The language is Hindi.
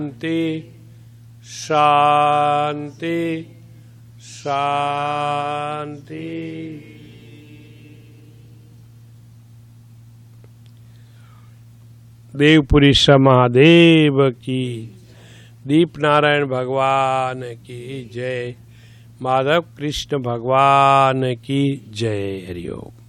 शांति शांति। देवपुरी महादेव की, दीप नारायण भगवान की जय, माधव कृष्ण भगवान की जय। हरि ओम।